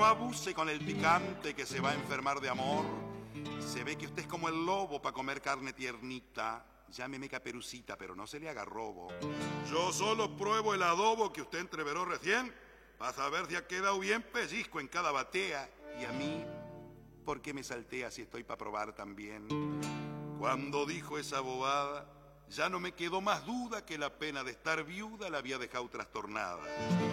no abuse con el picante que se va a enfermar de amor. Se ve que usted es como el lobo para comer carne tiernita. Llámeme Caperucita, pero no se le haga robo. Yo solo pruebo el adobo que usted entreveró recién para saber si ha quedado bien pellizco en cada batea. Y a mí, ¿por qué me saltea si estoy para probar también? Cuando dijo esa bobada, ya no me quedó más duda que la pena de estar viuda la había dejado trastornada.